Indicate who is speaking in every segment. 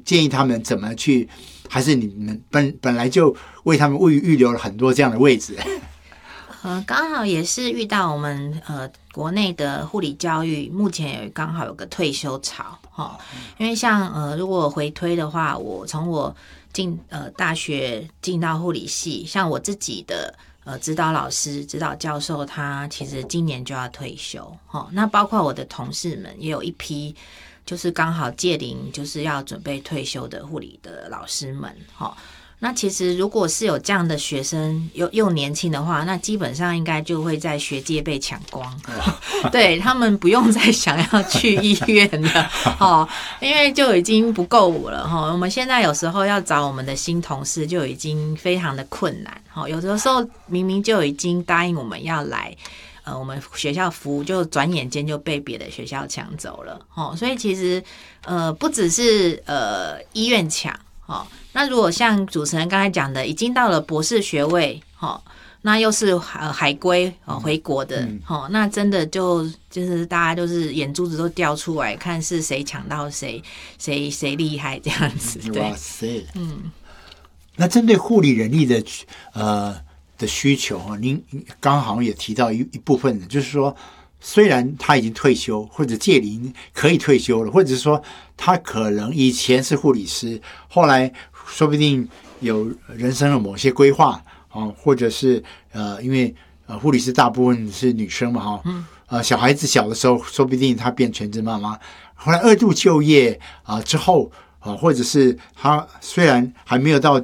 Speaker 1: 建议他们怎么去，还是你们本来就为他们预留了很多这样的位置？
Speaker 2: 刚好也是遇到我们国内的护理教育目前刚好有个退休潮因为像如果回推的话，我从我进大学进到护理系，像我自己的指导老师、指导教授，他其实今年就要退休那包括我的同事们也有一批就是刚好届龄就是要准备退休的护理的老师们那其实如果是有这样的学生又年轻的话，那基本上应该就会在学界被抢光对，他们不用再想要去医院了因为就已经不够了我们现在有时候要找我们的新同事就已经非常的困难有的时候明明就已经答应我们要来我们学校服务，就转眼间就被别的学校抢走了所以其实不只是医院抢那如果像主持人刚才讲的，已经到了博士学位那又是海归回国的那真的就是大家都是眼珠子都掉出来，看是谁抢到谁厉害这样子。对，
Speaker 1: 哇塞，那针对护理人力的需求您刚好也提到一部分的，就是说虽然他已经退休或者届龄可以退休了，或者是说他可能以前是护理师，后来说不定有人生的某些规划或者是因为护理师大部分是女生嘛小孩子小的时候说不定他变全职妈妈，后来二度就业之后或者是他虽然还没有到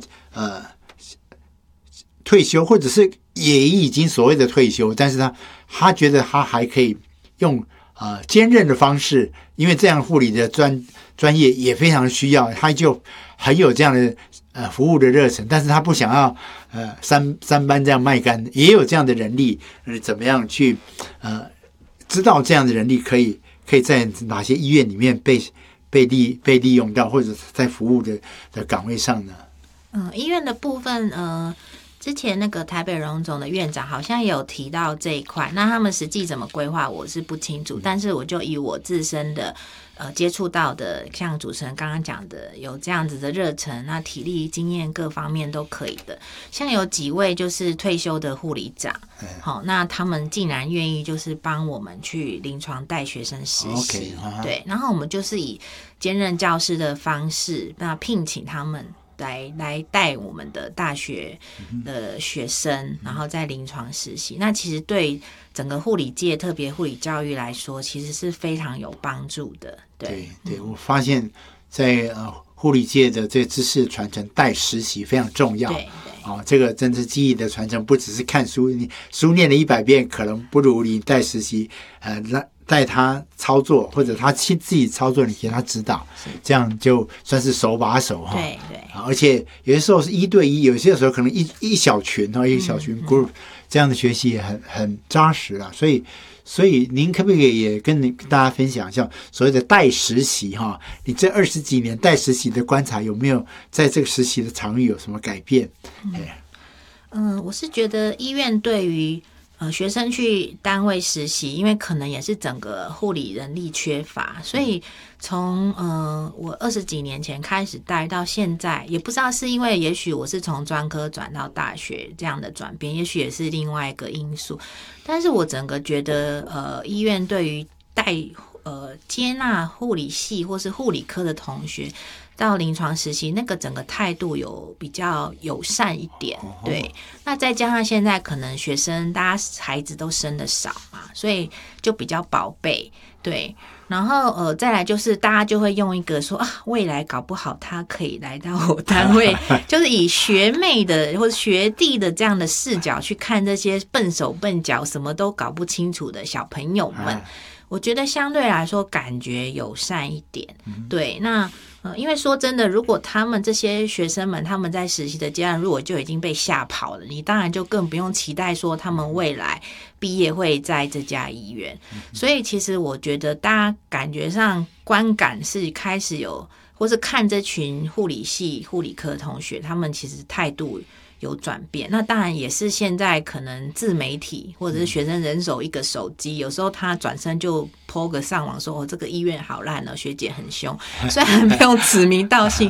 Speaker 1: 退休，或者是也已经所谓的退休，但是他觉得他还可以用兼任的方式，因为这样护理的专业也非常需要，他就很有这样的服务的热忱，但是他不想要三班这样卖干，也有这样的人力，怎么样去知道这样的人力可以在哪些医院里面被利用到，或者在服务的岗位上呢？
Speaker 2: 医院的部分之前那个台北荣总的院长好像也有提到这一块，那他们实际怎么规划我是不清楚，但是我就以我自身的接触到的，像主持人刚刚讲的，有这样子的热忱，那体力经验各方面都可以的。像有几位就是退休的护理长那他们竟然愿意就是帮我们去临床带学生实习对，然后我们就是以兼任教师的方式，那聘请他们来带我们的大学的学生，然后在临床实习。那其实对整个护理界，特别护理教育来说，其实是非常有帮助的。对，
Speaker 1: 我发现在护理界的这知识传承，带实习非常重要。对，这个真是记忆的传承，不只是看书，你书念了100遍，可能不如你带实习，带他操作，或者他自己操作，你给他指导，这样就算是手把手
Speaker 2: 对，
Speaker 1: 而且有些时候是1对1，有些时候可能一小群一个小群 group，这样的学习也很扎实啊。所以您可不可以也跟大家分享一下所谓的带实习你这20几年带实习的观察，有没有在这个实习的场域有什么改变？
Speaker 2: 我是觉得医院对于学生去单位实习，因为可能也是整个护理人力缺乏，所以从我20几年前开始带到现在，也不知道是因为也许我是从专科转到大学这样的转变，也许也是另外一个因素，但是我整个觉得医院对于接纳护理系或是护理科的同学到临床实习，那个整个态度有比较友善一点。对，那再加上现在可能学生大家孩子都生的少嘛，所以就比较宝贝。对，然后再来就是大家就会用一个说未来搞不好他可以来到我单位就是以学妹的或者学弟的这样的视角去看这些笨手笨脚什么都搞不清楚的小朋友们，我觉得相对来说感觉友善一点。对，那因为说真的，如果他们这些学生们他们在实习的阶段如果就已经被吓跑了，你当然就更不用期待说他们未来毕业会在这家医院。所以其实我觉得大家感觉上观感是开始有，或是看这群护理系护理科同学他们其实态度有转变，那当然也是现在可能自媒体或者是学生人手一个手机，有时候他转身就 po 个上网说这个医院好烂哦，学姐很凶，虽然没有指名道姓